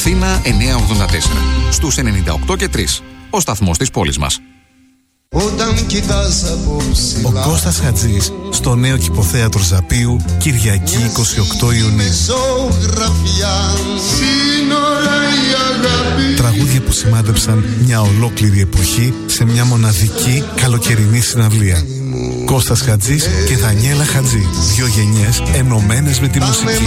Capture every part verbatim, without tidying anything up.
Αθήνα εννιακόσια ογδόντα τέσσερα. Στους ενενήντα οκτώ και τρία. Ο σταθμός της πόλης μας. Ο Κώστας Χατζής στο νέο Κηποθέατρο Ζαπίου, Κυριακή είκοσι οκτώ Ιουνίου. Τραγούδια που σημάδεψαν μια ολόκληρη εποχή σε μια μοναδική καλοκαιρινή συναυλία. Κώστας Χατζής και Δανιέλα Χατζή. Δύο γενιές ενωμένες με τη μουσική.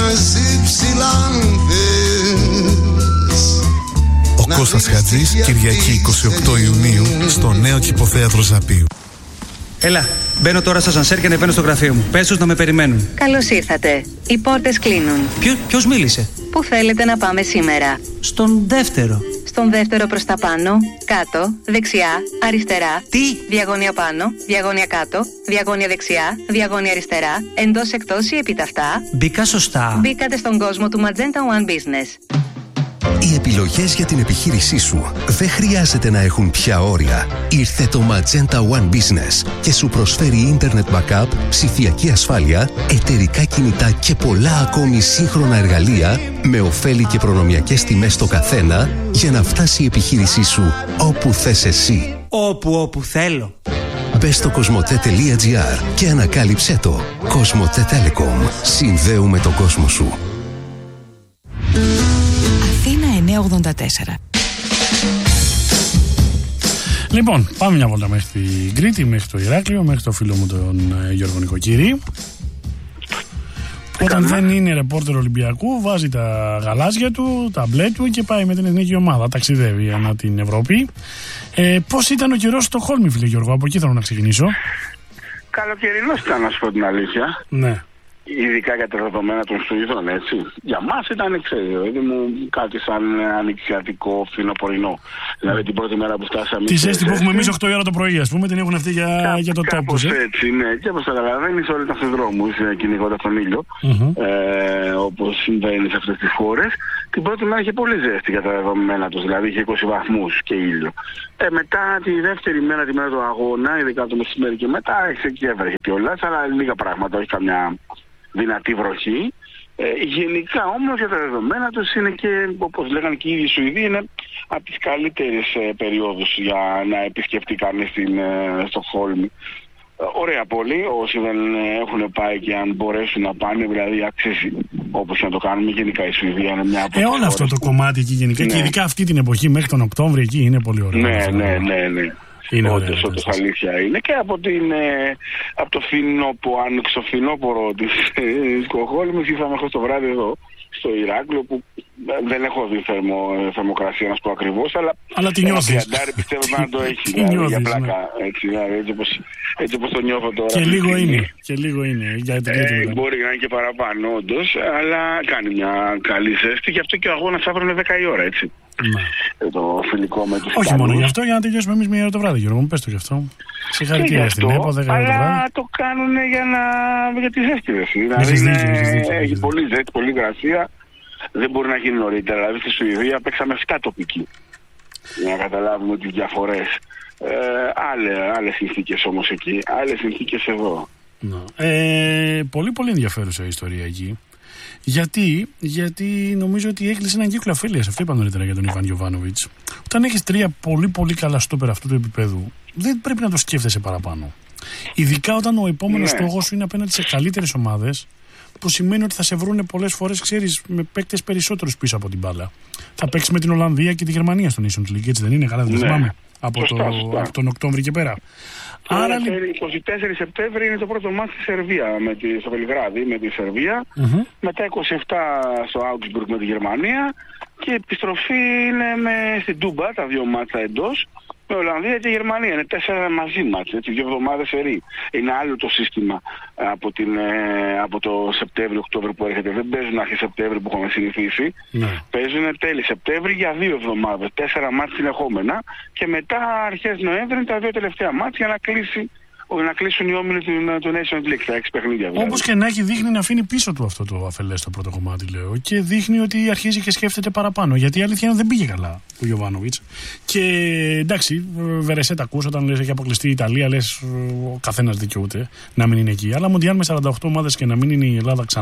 Ο Κώστας Χατζής, Κυριακή είκοσι οκτώ Ιουνίου, στο νέο Κηποθέατρο Ζαπίου. Έλα, μπαίνω τώρα στο σανσέρ και ανεβαίνω στο γραφείο μου. Πες τους να με περιμένουν. Καλώς ήρθατε. Οι πόρτες κλείνουν. Ποιο, ποιος μίλησε? Πού θέλετε να πάμε σήμερα? Στον δεύτερο. Στον δεύτερο προς τα πάνω, κάτω, δεξιά, αριστερά. Τι? Διαγώνια πάνω, διαγώνια κάτω, διαγώνια δεξιά, διαγώνια αριστερά, εντός εκτός ή επιταυτά. Μπήκα σωστά. Μπήκατε στον κόσμο του Magenta One Business. Οι επιλογές για την επιχείρησή σου δεν χρειάζεται να έχουν πια όρια. Ήρθε το Magenta One Business και σου προσφέρει Internet Backup, ψηφιακή ασφάλεια, εταιρικά κινητά και πολλά ακόμη σύγχρονα εργαλεία με ωφέλη και προνομιακές τιμές στο καθένα για να φτάσει η επιχείρησή σου όπου θες εσύ. Όπου, όπου θέλω. Μπες στο κοσμοτέ.gr και ανακάλυψέ το. Κοσμοτέ Telecom. Συνδέουμε τον κόσμο σου. Αθήνα εννιακόσια ογδόντα τέσσερα. Λοιπόν, πάμε μια βόλτα μέχρι την Κρήτη, μέχρι το Ηράκλειο, μέχρι το φίλο μου τον ε, Γιώργο Νοικοκύρη. Όταν δεν είναι ρεπόρτερ Ολυμπιακού, βάζει τα γαλάζια του, τα μπλε του και πάει με την εθνική ομάδα. Ταξιδεύει ανά την Ευρώπη. Ε, πώς ήταν ο καιρός στο Χόλμη, φίλε Γιώργο? Από εκεί θέλω να ξεκινήσω. Καλοκαιρινός ήταν, να σου πω την αλήθεια. Ναι. Ειδικά για τα δεδομένα των Σουηδών, έτσι. Για μας ήταν, ξέρω, είδε μου κάτι σαν ανοιξιατικό φθινοπορεινό. Δηλαδή την πρώτη μέρα που φτάσαμε. Τη ζέστη που έχουμε εμείς οκτώ η ώρα το πρωί, ας πούμε, την έχουν αυτοί για, Κά, για το τόπο. Κάπως ε? έτσι, ναι. Και όπως καταλαβαίνεις, όλοι ήταν στους δρόμους, κυνηγώντας τον ήλιο. Mm-hmm. Ε, όπως συμβαίνει σε αυτές τις χώρες. Την πρώτη μέρα είχε πολύ ζέστη για τα δεδομένα τους, δηλαδή είχε είκοσι βαθμούς και ήλιο. Ε, μετά τη δεύτερη μέρα, τη μέρα του αγώνα, ειδικά το μεσημέρι και μετά, έξε και έβρεχε κιόλας, αλλά λίγα πράγματα, όχι καμιά δυνατή βροχή. Ε, γενικά όμως για τα δεδομένα τους είναι και, όπως λέγανε και οι ίδιοι Σουηδοί, είναι από τις καλύτερες ε, περιόδους για να επισκεφτεί κανείς στην ε, Στοκχόλμη. Ε, ωραία πόλη, όσοι δεν έχουν πάει και αν μπορέσουν να πάνε, δηλαδή αξίζει όπως να το κάνουμε. Γενικά η Σουηδία είναι μια από τις Ε, όλο αυτό το κομμάτι εκεί γενικά, ναι. Και ειδικά αυτή την εποχή μέχρι τον Οκτώβριο εκεί είναι πολύ ωραίο. Ναι, ναι, ναι, ναι. Είναι όντως, όντως αλήθεια είναι. Και από, την, ε, από το φινόπο, ανοιξοφινόπορο της ε, Στοκχόλμης ήρθαμε μέχρι το βράδυ εδώ στο Ηράκλειο, που δεν έχω δει θερμο, θερμοκρασία να σου πω ακριβώς, αλλά, αλλά τη νιώθεις. Ένα τριαντάρι πιστεύω να το έχει δηλαδή, νιώθεις, για πλάκα, ναι. έτσι, δηλαδή, έτσι, όπως, έτσι όπως το νιώθω τώρα. Και λίγο είναι, και λίγο είναι. Για την ε, μπορεί να είναι και παραπάνω όντως, αλλά κάνει μια καλή ζέστη, γι' αυτό και ο αγώνας αύριο είναι δέκα η ώρα, έτσι. Ναι. Το φιλικό με τους Όχι μόνο γι' αυτό, για να τελειώσουμε εμείς μία ώρα το βράδυ, Γιώργο μου, πες το γι' αυτό. Συγχαρητήρια στην ΕΠΟ, δέκα ώρα το βράδυ. Αλλά το κάνουν για, να... για τη ζέστη, δηλαδή είναι... έχει πολύ ζέστη, πολύ υγρασία. Δεν μπορεί να γίνει νωρίτερα. Δηλαδή στη Σουηδία παίξαμε επτά τοπικοί. Για να καταλάβουμε τις διαφορές. Ε, άλλες, άλλες συνθήκες όμως εκεί, άλλες συνθήκες εδώ. Ε, πολύ πολύ ενδιαφέρουσα η ιστορία εκεί. Γιατί, γιατί νομίζω ότι έκλεισε έναν κύκλο αφέλειας. Αυτό είπα νωρίτερα για τον Ιβάν Γιοβάνοβιτς. Όταν έχεις τρία πολύ πολύ καλά στόπερ αυτού του επίπεδου, δεν πρέπει να το σκέφτεσαι παραπάνω. Ειδικά όταν ο επόμενος ναι. στόχος σου είναι απέναντι σε καλύτερες ομάδες, που σημαίνει ότι θα σε βρούνε πολλές φορές, ξέρεις, με παίκτες περισσότερους πίσω από την μπάλα. Θα παίξεις με την Ολλανδία και τη Γερμανία στο Nations League, έτσι δεν είναι? Καλά, δεν ναι. θυμάμαι. Από, το, από τον Οκτώβρη και πέρα. Άρα, είκοσι τέσσερις Σεπτέμβρη είναι το πρώτο μάτι στη Σερβία, με τη, στο Βελιγράδι με τη Σερβία. Mm-hmm. Μετά είκοσι επτά στο Augsburg με τη Γερμανία. Και η επιστροφή είναι με, στην Τούμπα, τα δύο μάτσα εντός, με Ολλανδία και Γερμανία. Είναι τέσσερα μαζί μάτσα, έτσι, δύο εβδομάδες σερί. Είναι άλλο το σύστημα από, την, από το Σεπτέμβριο-Οκτώβριο που έρχεται. Δεν παίζουν αρχή Σεπτέμβριο που έχουμε συνηθίσει. Ναι. Παίζουν τέλη Σεπτέμβρη για δύο εβδομάδες. Τέσσερα μάτσα συνεχόμενα. Και μετά αρχές Νοέμβρη τα δύο τελευταία μάτσα για να κλείσει. Να κλείσουν οι όμιλοι του, του Nations League, τα έξι παιχνίδια. Δηλαδή. Όπως και να έχει, δείχνει να αφήνει πίσω του αυτό το αφελές το πρώτο κομμάτι, λέω. Και δείχνει ότι αρχίζει και σκέφτεται παραπάνω. Γιατί η αλήθεια είναι ότι δεν πήγε καλά ο Γιοβάνοβιτς. Και εντάξει, Βερεσέ τα ακούς όταν λες έχει αποκλειστεί η Ιταλία, λες ο καθένας δικαιούται να μην είναι εκεί. Αλλά Μουντιάλ με σαράντα οκτώ ομάδες και να μην είναι η Ελλάδα ξανά,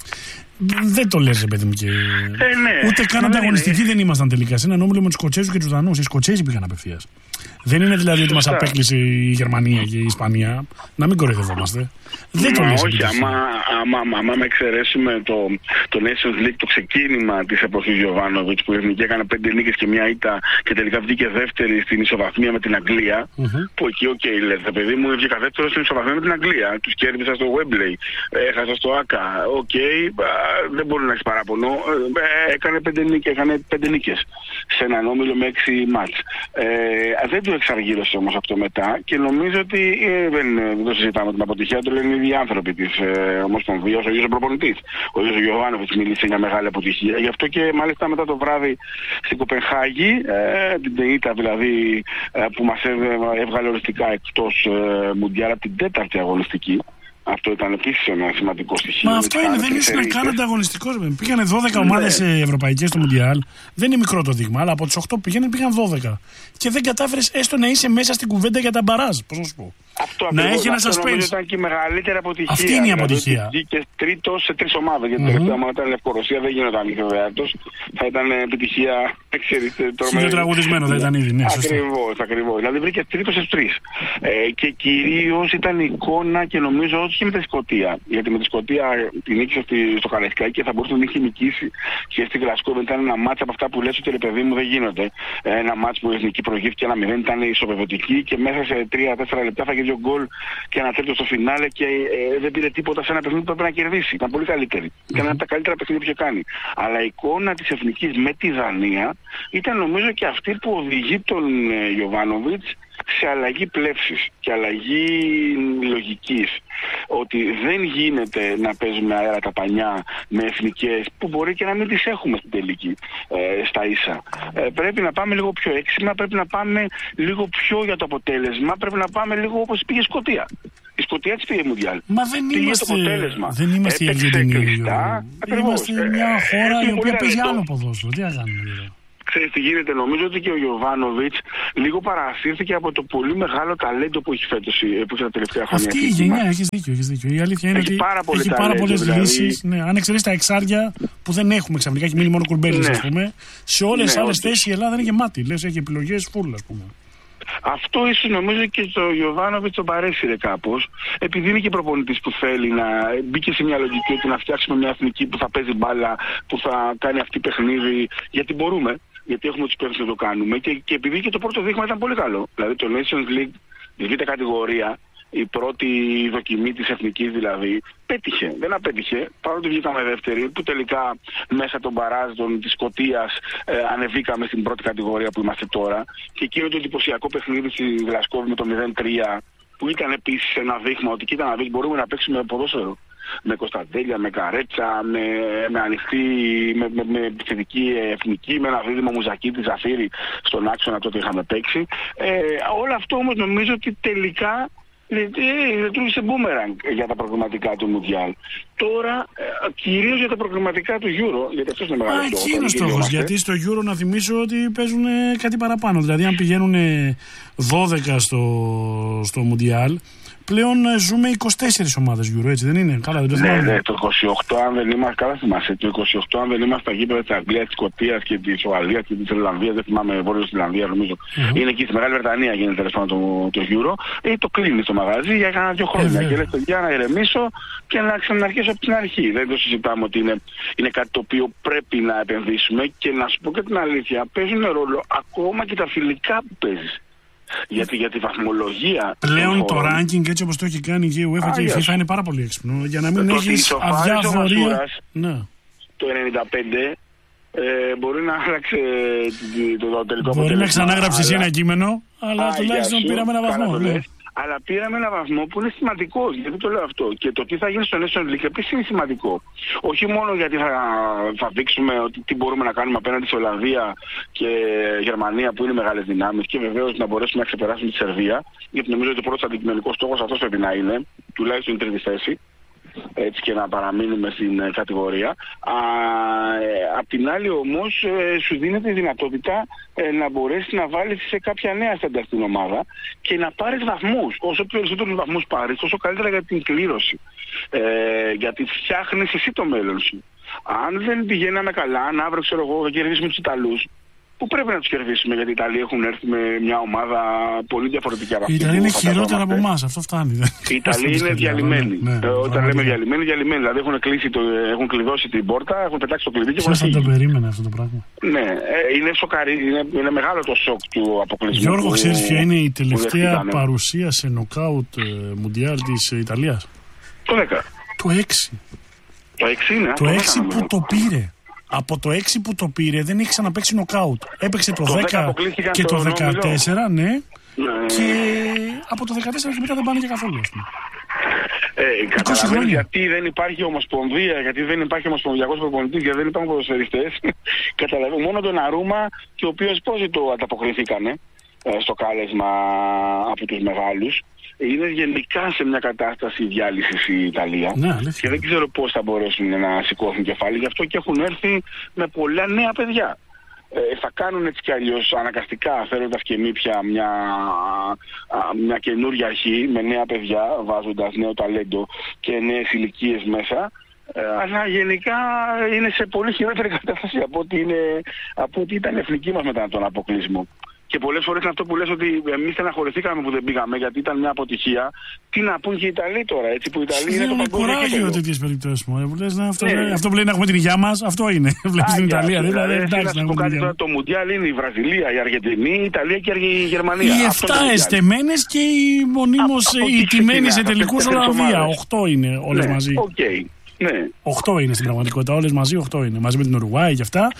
Δεν το λες, παιδί μου. Και... Ε, ναι. Ούτε καν ανταγωνιστικοί δεν ήμασταν τελικά. Σε έναν όμιλο με τους Σκοτσέζους και τους Δανούς. Οι Σκοτσέζοι πήγαν απευθείας. Δεν είναι δηλαδή ότι μας απέκλεισε η Γερμανία και η Ισπανία. Να μην κοροϊδευόμαστε. Δεν το λες. Όχι, άμα, άμα, άμα, άμα με εξαιρέσουμε το, το Nations League, το ξεκίνημα της εποχής Γιοβάνοβιτς, που η Εθνική έκανε πέντε νίκες και μια ήττα και τελικά βγήκε δεύτερη στην ισοβαθμία με την Αγγλία. Mm-hmm. Που εκεί, οκ, okay, λέτε, παιδί μου, βγήκα δεύτερο στην ισοβαθμία με την Αγγλία. Τους κέρδισα στο Wembley, έχασα στο Άκα. Οκ, okay, δεν μπορεί να έχει παράπονο. Έκανε πέντε νίκες, έκανε πέντε νίκες σε έναν όμιλο με έξι μάτς. Ε, δεν το εξαργύρωσε όμως αυτό μετά και νομίζω ότι ε, δεν, δεν το συζητάμε την αποτυχία, το λένε οι ίδιοι άνθρωποι της ε, Ομοσπονδίας, ο ίδιος ο προπονητής. Ο ίδιος ο Γιοβάνοβιτς μίλησε για μεγάλη αποτυχία. Γι' αυτό και μάλιστα μετά το βράδυ στην Κοπενχάγη, ε, την ήττα δηλαδή ε, που μας έβγαλε οριστικά εκτός ε, Μουντιάλ από την τέταρτη αγωνιστική. Αυτό ήταν επίσης ένα σημαντικό στοιχείο. Μα αυτό είναι, δεν ήσουν καν ανταγωνιστικός. Πήγανε δώδεκα ναι. ομάδες ευρωπαϊκές στο Μουντιάλ. Δεν είναι μικρό το δείγμα, αλλά από τις οκτώ πήγαινε πήγαν δώδεκα. Και δεν κατάφερες έστω να είσαι μέσα στην κουβέντα για τα μπαράζ. Πώς να σου πω. Αυτό να έχει ένα suspense. Αυτό ήταν και η μεγαλύτερη αποτυχία. Αυτή είναι η αποτυχία. Βγήκε τρίτος σε τρεις ομάδες. Γιατί mm-hmm. τελευταία ομάδα ήταν Λευκορωσία, δεν γίνονταν μικροβέατος. Θα ήταν επιτυχία εξαιρετική. Συνδετραγουδισμένο θα ήταν ήδη. Ναι, ακριβώς, ακριβώς. Δηλαδή βρήκε τρίτος σε τρεις. Ε, και κυρίως ήταν η εικόνα και νομίζω όχι με τη Σκωτία. Γιατί με τη Σκωτία την νίκησε στο Καραϊσκάκι και θα μπορούσε να την νικήσει και στη Γλασκόβη. Ήταν ένα μάτς από αυτά που λες ότι ρε παιδί μου δεν γίνονται. Ένα μάτς που η Εθνική προηγήθηκε ένα μηδέν, ήταν ισοπεδωτική και μέσα σε τρία τέσσερα λεπτά θα δύο γκολ και ένα τρίτο στο φινάλε και ε, δεν πήρε τίποτα σε ένα παιχνίδι που έπρεπε να κερδίσει. Ήταν πολύ καλύτερη. Mm-hmm. Ήταν ένα από τα καλύτερα παιχνίδια που είχε κάνει. Αλλά η εικόνα της Εθνικής με τη Δανία ήταν νομίζω και αυτή που οδηγεί τον ε, Γιοβάνοβιτς σε αλλαγή πλεύσης και αλλαγή λογικής. Ότι δεν γίνεται να παίζουμε αέρα τα πανιά με εθνικές που μπορεί και να μην τις έχουμε στην τελική ε, στα ίσα. Ε, πρέπει να πάμε λίγο πιο έξυπνα, πρέπει να πάμε λίγο πιο για το αποτέλεσμα, πρέπει να πάμε λίγο όπως πήγε η Σκωτία. Η Σκωτία της πήγε Μουντιάλ. Μα δεν πήγε είμαστε, δεν είμαστε η Αργεντινή. Είμαστε μια χώρα η οποία παίζει άλλο ποδόσφαιρο. Τι να κάνουμε. Ξέρεις τι γίνεται, νομίζω ότι και ο Γιοβάνοβιτς λίγο παρασύρθηκε από το πολύ μεγάλο ταλέντο που έχει φέτος, που έχει τα τελευταία χρόνια. Αυτή η γενιά, έχεις δίκιο, έχεις δίκιο. Η αλήθεια είναι έχει ότι πάρα έχει ταλέντο, πάρα πολλές δηλαδή... λύσεις. Ναι, αν εξαιρέσεις τα εξάρια που δεν έχουμε ξαφνικά, έχει μείνει μόνο Κουρμπέλης, ναι. ας πούμε. Σε όλες τις ναι, άλλες θέσεις η Ελλάδα είναι γεμάτη. Λες, έχει επιλογές φούλα, ας πούμε. Αυτό ίσως νομίζω και στο Γιοβάνοβιτς τον παρέσυρε κάπως, επειδή είναι και προπονητής που θέλει να μπήκε σε μια λογική ότι να φτιάξουμε μια εθνική που θα παίζει μπάλα, που θα κάνει αυτή παιχνίδι, γιατί μπορούμε. Γιατί έχουμε τους παίκτες να το κάνουμε και, και επειδή και το πρώτο δείγμα ήταν πολύ καλό. Δηλαδή το Nations League, η β' κατηγορία, η πρώτη δοκιμή της εθνικής δηλαδή, πέτυχε. Δεν απέτυχε, παρότι βγήκαμε δεύτερη, που τελικά μέσα των μπαράζων της Σκωτίας ε, ανεβήκαμε στην πρώτη κατηγορία που είμαστε τώρα. Και εκείνο το εντυπωσιακό παιχνίδι στη Γλασκόβη με το μηδέν τρία, που ήταν επίσης ένα δείγμα ότι κοίτα να δεις, μπορούμε να παίξουμε ποδόσφαιρο. Με Κωνσταντέλια, με Καρέτσα, με, με ανοιχτή, με, με, με επιθετική εθνική, με ένα δίδυμο Μουζακίτη Ζαφύρι στον άξονα τότε είχαμε παίξει. Ε, όλο αυτό όμως νομίζω ότι τελικά λειτουργήσε μπούμεραγκ για τα προγραμματικά του Μουντιάλ. Τώρα ε, κυρίως για τα προγραμματικά του Euro, γιατί αυτός είναι μεγάλος στόχος. Εκεί είναι ο στόχος, γιατί στο Euro να θυμίσω ότι παίζουν κάτι παραπάνω. Δηλαδή αν πηγαίνουν δώδεκα στο, στο Μουντιάλ, πλέον ζούμε είκοσι τέσσερις ομάδες Euro, έτσι δεν είναι? Καλά, δεν το θυμάμαι. Ναι, ναι, το είκοσι οκτώ αν δεν είμαστε, καλά θυμάσαι, το είκοσι οκτώ αν δεν είμαστε στα γήπεδα της Αγγλίας, της Σκωτίας και της Ουαλίας και της Ιρλανδίας, δεν θυμάμαι, Βόρειος της Ιρλανδίας νομίζω. Mm-hmm. Είναι εκεί στη Μεγάλη Βρετανία γίνεται τέλος πάντων το, το Euro. Ή το κλείνει το μαγαζί για κάνα δύο χρόνια. Ε, και λες για να ηρεμήσω και να ξαναρχίσω από την αρχή. Δεν το συζητάμε ότι είναι, είναι κάτι το οποίο πρέπει να επενδύσουμε και να σου πω και την αλήθεια, παίζουν ρόλο ακόμα και τα φιλικά που παίζεις. Γιατί για τη βαθμολογία. Πλέον το ranking έτσι όπως το έχει κάνει η UEFA και η FIFA είναι πάρα πολύ έξυπνο. Για να μην έχεις αδιάφορία. Ναι. Το ενενήντα πέντε ε, μπορεί να άλλαξε το, το τελικό αποτέλεσμα. Μπορεί να ξανάγραψε εσύ ένα κείμενο, αλλά Α, τουλάχιστον πήραμε ένα βαθμό. Ναι. Αλλά πήραμε ένα βαθμό που είναι σημαντικό. Γιατί το λέω αυτό. Και το τι θα γίνει στο Nations League επίσης είναι σημαντικό. Όχι μόνο γιατί θα, θα δείξουμε ότι τι μπορούμε να κάνουμε απέναντι σε Ολλανδία και Γερμανία που είναι μεγάλες δυνάμεις και βεβαίως να μπορέσουμε να ξεπεράσουμε τη Σερβία. Γιατί νομίζω ότι ο πρώτος αντικειμενικός στόχος αυτός πρέπει να είναι, τουλάχιστον η τρίτη θέση. έτσι και να παραμείνουμε στην ε, κατηγορία. Α, ε, απ' την άλλη όμως ε, σου δίνεται η δυνατότητα ε, να μπορέσει να βάλεις σε κάποια νέα στάντα στην ομάδα και να πάρεις βαθμούς. Όσο περισσότερους βαθμούς πάρεις, τόσο καλύτερα για την κλήρωση. Ε, γιατί φτιάχνεις εσύ το μέλλον σου. Αν δεν πηγαίναμε καλά, αν αύριο ξέρω εγώ θα κερδίσουμε τους Ιταλούς, που πρέπει να τους κερδίσουμε, γιατί οι Ιταλοί έχουν έρθει με μια ομάδα πολύ διαφορετική από αυτή. Οι Ιταλοί είναι χειρότερα από εμάς, αυτό φτάνει. Οι Ιταλοί είναι διαλυμένοι. Ναι, ναι, όταν λέμε διαλυμένοι, διαλυμένοι. Δηλαδή έχουν, κλείσει το, έχουν κλειδώσει την πόρτα, έχουν πετάξει το κλειδί και έχουν φύγει. Ποιος θα το περίμενε αυτό το πράγμα. Ναι, είναι, σοκαρί, είναι, είναι μεγάλο το σοκ του αποκλεισμού. Γιώργο, ξέρεις ποια είναι η τελευταία παρουσία σε νοκάουτ μουντιάλ της Ιταλίας? Το δέκα. Το έξι. Το έξι είναι. Το έξι που το πήρε. Από το έξι που το πήρε δεν έχει ξαναπαίξει νοκάουτ. Έπαιξε το, το δέκα και το δεκατέσσερα, ναι. ναι. Και από το δεκατέσσερα και μετά δεν πάνε και καθόλου. Ε, Καταλαβαίνεις γιατί δεν υπάρχει ομοσπονδία, γιατί δεν υπάρχει ομοσπονδιακός προπονητής, γιατί δεν υπάρχουν ποδοσφαιριστές. Καταλαβαίνω μόνο τον Αρούμα, και ο οποίος πώς το ανταποκριθήκανε ε, στο κάλεσμα από τους μεγάλους. Είναι γενικά σε μια κατάσταση διάλυσης η Ιταλία. Ναι, και δεν ξέρω πώς θα μπορέσουν να σηκώθουν κεφάλι. Γι' αυτό και έχουν έρθει με πολλά νέα παιδιά. Ε, θα κάνουν έτσι κι αλλιώς αναγκαστικά, φέροντας και νύψια μια, μια καινούργια αρχή με νέα παιδιά, βάζοντας νέο ταλέντο και νέες ηλικίες μέσα. Ε, αλλά γενικά είναι σε πολύ χειρότερη κατάσταση από ό,τι, είναι, από ό,τι ήταν εθνική μας μετά τον αποκλεισμό. Και πολλές φορές είναι αυτό που λες, ότι εμείς στεναχωρηθήκαμε που δεν πήγαμε γιατί ήταν μια αποτυχία. Τι να πούν και οι Ιταλοί τώρα, έτσι, που οι Ιταλοί είναι το παγκόσμιο. Είναι κουράγιο τέτοιες περιπτώσεις μου. Λες, ναι, αυτό, ναι. αυτό που λέει να έχουμε την υγειά μας, αυτό είναι. Βλέπεις την Ιταλία. Δηλαδή, εντάξει, να πούμε τώρα, το Μουντιάλ είναι η Βραζιλία, η Αργεντινή, η Ιταλία και η Γερμανία. Οι εφτά εστεμένες και οι μονίμως οι τιμένοι σε τελικούς Ολλανδία. Οχτώ είναι όλες μαζί. Ναι. Οχτώ είναι στην πραγματικότητα, όλες μαζί οχτώ είναι. Μαζί με την Ουρουγουάη και αυτά.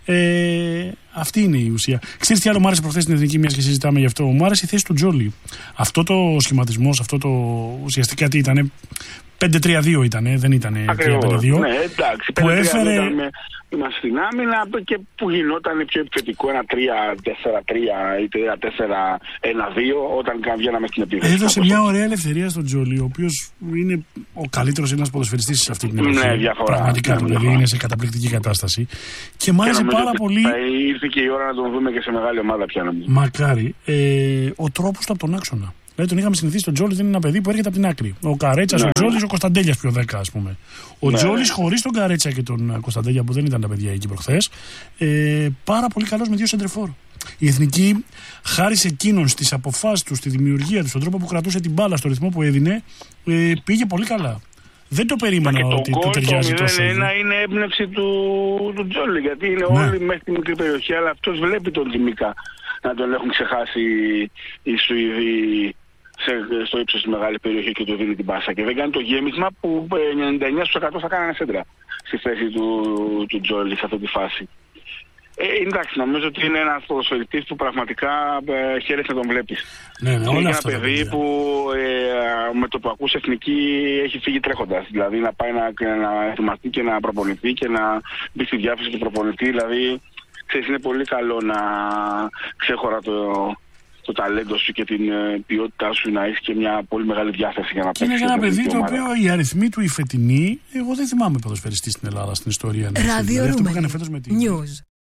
Ε, αυτή είναι η ουσία. Ξέρεις τι άλλο μου άρεσε προχθές στην Εθνική, μιας και συζητάμε γι' αυτό? Μου άρεσε η θέση του Τζόλι. Αυτό το σχηματισμό, αυτό το ουσιαστικά τι ήτανε? πέντε τρία δύο ήτανε, δεν ήτανε τρία πέντε δύο. Ναι, εντάξει. Που έφερε. Είμαστε στην άμυνα και που γινόταν πιο επιθετικό ένα τρία τέσσερα τρία ή τρία τέσσερα ένα δύο όταν βγαίναμε στην επίθεση. Έδωσε μια ωραία ελευθερία στον Τζόλι, ο οποίος είναι ο καλύτερος ένας ποδοσφαιριστής σε αυτή την εποχή. Ναι, διαφορά. Πραγματικά ναι, το παιδί είναι σε καταπληκτική κατάσταση. Και μ' άρεσε πάρα πολύ. Θα ήρθε και η ώρα να τον δούμε και σε μεγάλη ομάδα πια, νομίζω. Μακάρι. Ε, ο τρόπος του από τον άξονα. Δηλαδή τον είχαμε συνηθίσει, τον Τζόλι δεν είναι ένα παιδί που έρχεται από την άκρη. Ο Καρέτσας, ναι, ο Τζόλις, ο Κωνσταντέλιας πιο δέκα, ας πούμε. Ο ναι, Τζόλις χωρίς τον Καρέτσα και τον Κωνσταντέλια που δεν ήταν τα παιδιά εκεί προχθές, ε, πάρα πολύ καλός με δύο σεντρεφόρ. Η Εθνική, χάρη σε εκείνον, στις αποφάσεις του, στη δημιουργία του, στον τρόπο που κρατούσε την μπάλα, στο ρυθμό που έδινε, ε, πήγε πολύ καλά. Δεν το περίμενα και ότι του ταιριάζει τόσο. Το μηδέν ένα είναι έμπνευση του, του Τζόλι, γιατί είναι ναι, όλοι μέχρι τη μικρή περιοχή, αλλά αυτός βλέπει τον Τζιμίκα να τον έχουν ξεχάσει οι Σουηδοί στο ύψος της μεγάλης περιοχή και του δίνει την πάσα. Και δεν κάνει το γέμισμα που ενενήντα εννέα τοις εκατό θα κάνανε σέντρα στη θέση του, του Τζόλι σε αυτή τη φάση. Ε, εντάξει, νομίζω ότι είναι ένας ποδοσφαιριστής που πραγματικά ε, χαίρεσαι να τον βλέπεις. Ναι, ναι, είναι ένα παιδί που ε, με το που ακούς εθνική έχει φύγει τρέχοντας. Δηλαδή να πάει να, να ετοιμαστεί και να προπονηθεί και να μπει στη διάθεση του προπονητή. Δηλαδή, ξέρεις, είναι πολύ καλό να ξέχωρα το... το ταλέντο σου και την uh, ποιότητά σου να έχει και μια πολύ μεγάλη διάθεση για να παίξει. Είναι ένα παιδί το οποίο οι αριθμοί του οι φετινοί, εγώ δεν θυμάμαι ποδοσφαιριστή στην Ελλάδα στην ιστορία. Ράδιο δηλαδή, Ρούμενη. News.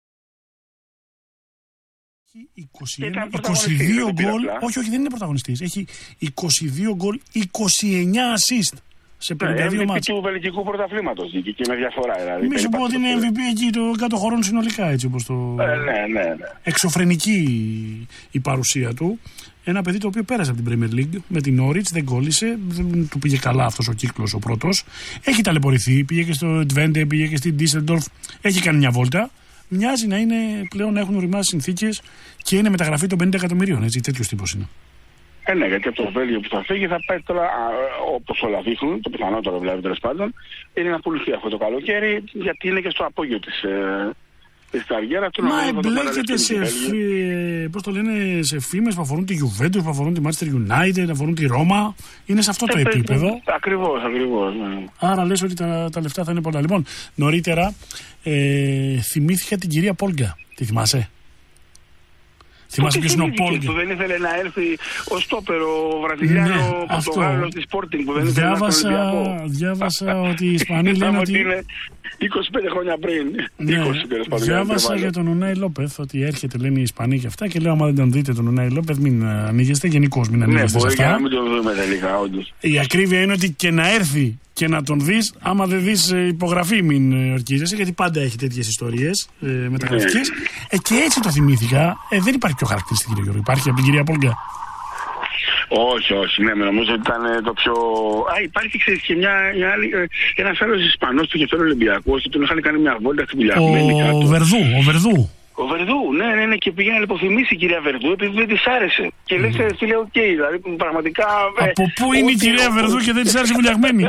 είκοσι ένα, είκοσι δύο γκολ. Όχι, όχι, δεν είναι πρωταγωνιστής. Έχει είκοσι δύο γκολ, είκοσι εννέα assist σε πενήντα δύο μάτς. Του βελγικού πρωταθλήματος και με διαφορά. Δηλαδή. Μη σου πω ότι είναι εμ βι πι εκεί των κάτω χωρών συνολικά, έτσι όπως το. Ε, ναι, ναι, ναι. Εξωφρενική η παρουσία του. Ένα παιδί το οποίο πέρασε από την Premier League με την Norwich, δεν κόλλησε, δεν του πήγε καλά αυτός ο κύκλος ο πρώτος. Έχει ταλαιπωρηθεί, πήγε και στο Twente, πήγε και στην Düsseldorf, έχει κάνει μια βόλτα. Μοιάζει να είναι πλέον να έχουν οριμάσει συνθήκες και είναι μεταγραφή των πενήντα εκατομμυρίων. Έτσι, τέτοιος τύπος είναι. Ε, ναι, γιατί από το Βέλγιο που θα φύγει θα πάει τώρα, όπως όλα δείχνουν, το πιθανότερο δηλαδή τέλος πάντων, είναι να πουληθεί αυτό το καλοκαίρι, γιατί είναι και στο απόγειο της, ε, της καριέρας του. Μα εμπλέκεται σε, πώς το λένε, σε φήμες που αφορούν τη Juventus, που αφορούν τη Manchester United, που αφορούν τη Ρώμα. Είναι σε αυτό το ε, επίπεδο. Ακριβώς, ακριβώς. Ναι. Άρα λες ότι τα, τα λεφτά θα είναι πολλά. Λοιπόν, νωρίτερα ε, θυμήθηκα την κυρία Πόλγκα. Τη θυμάσαι? Θυμάσαι ποιος είναι ο Πόλγκα. Που δεν ήθελε να έρθει ο στόπερ, ο Βραζιλιάνο ναι, Πορτογάλος της Sporting που δεν ήθελε διάβασα, να έρθει. Διάβασα ότι οι Ισπανοί λένε ότι... είναι είκοσι πέντε χρόνια πριν. Ναι, είκοσι, διάβασα για τον Ουνάι Λόπεθ ότι έρχεται, λένε οι Ισπανοί και αυτά, και λέω: άμα δεν τον δείτε τον Ουνάι Λόπεθ, μην ανοίγεστε. Γενικώς μην ανοίγεστε. Ναι, μπορεί σε αυτά. να μην τον δούμε τελικά, όντως. Η ακρίβεια είναι ότι και να έρθει και να τον δεις, άμα δεν δεις υπογραφή, μην ορκίζεσαι, γιατί πάντα έχει τέτοιες ιστορίες ε, μεταγραφικές. Ε, και έτσι το θυμήθηκα. Ε, δεν υπάρχει πιο χαρακτηριστική, κύριε Γιώργο. Υπάρχει από την κυρία Πόλγκα. Όχι, όχι, ναι, νομίζω ότι ήταν το πιο. Α, υπάρχει, ξέρεις, και μια, μια άλλη. Ένα άλλο Ισπανό του Κεφάλαιο Ολυμπιακό, ότι τον είχαν κάνει μια βόλτα στην πουλιά. Ο Βερδού, ο Βερδού. Ο Βερδού, ναι, ναι, ναι, και πήγαινε να υποθυμίσει η κυρία Βερδού επειδή δεν της άρεσε. Και mm. λέει, φίλε, οκ, okay, δηλαδή πραγματικά. Από πού είναι η κυρία Βερδού και δεν της άρεσε βουλιαγμένη.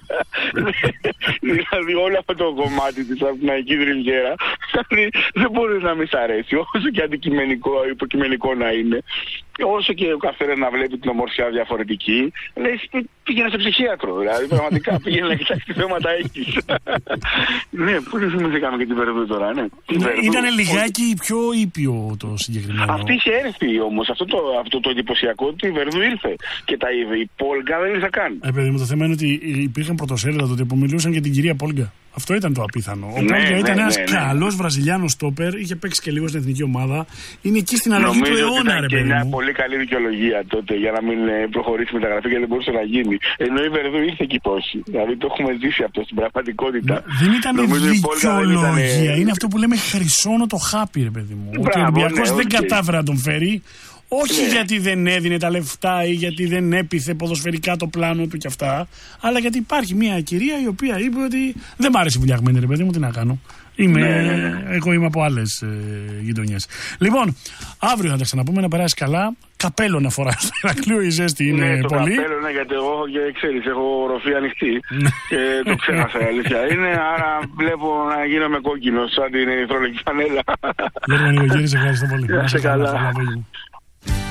Δηλαδή όλο αυτό το κομμάτι της αθηναϊκής ριλιέρα δεν μπορεί να μην σ' αρέσει, όσο και αντικειμενικό, υποκειμενικό να είναι. Όσο και ο καθένας να βλέπει την ομορφιά διαφορετική, λες πήγαινε σε ψυχίατρο. Δηλαδή, πραγματικά πήγαινε να κοιτάξει τι θέματα έχεις. Ναι, πού δεν θυμηθήκαμε και την Βερδού τώρα, ναι. Ήταν λιγάκι πιο ήπιο το συγκεκριμένο. Αυτή είχε έρθει όμως. Αυτό το, αυτό το εντυπωσιακό ότι η Βερδού ήρθε και τα είδε. Η Πόλγκα δεν ήρθε καν. Ε, παιδί μου, το θέμα είναι ότι υπήρχαν πρωτοσέλιδα τότε που μιλούσαν για την κυρία Πόλγκα. Αυτό ήταν το απίθανο. Ο ναι, Πόλγκα ναι, ήταν ναι, ένας ναι, ναι. καλός Βραζιλιάνος στόπερ, είχε παίξει και λίγο στην εθνική ομάδα. Είναι εκεί στην αλλαγή του αιώνα, ρε παιδί μου. Μια πολύ καλή δικαιολογία τότε για να μην προχωρήσει η μεταγραφή, γιατί δεν μπορούσε να γίνει. Ενώ η Βερδού ήρθε εκεί πόσοι. Δηλαδή το έχουμε ζήσει αυτό στην πραγματικότητα. Δεν ήταν δικαιολογία. Είναι αυτό που λέμε χρυσόνο το χάπι, ρε παιδί μου. Ότι ο Ολυμπιακός δεν κατάφερε να τον φέρει. Όχι ναι. γιατί δεν έδινε τα λεφτά ή γιατί δεν έπιθε ποδοσφαιρικά το πλάνο του κι αυτά, αλλά γιατί υπάρχει μια κυρία η οποία είπε ότι δεν μ' άρεσε βουλιαγμένη, ρε παιδί μου, τι να κάνω. Είμαι, ναι. Εγώ είμαι από άλλες ε, γειτονιές. Λοιπόν, αύριο θα τα ξαναπούμε, να περάσει καλά. Καπέλο να φοράς στο Ηρακλείο, η ζέστη είναι ναι, το πολύ. Καπέλο, ναι, γιατί εγώ ξέρεις, έχω ροφή ανοιχτή και το ξέχασα, αλήθεια είναι. Άρα βλέπω να γίνομαι κόκκινος σαν την ερυθρόλογη φανέλα. Γιώργο Νικογύρη, σε ευχαριστώ πολύ. Να σε καλά.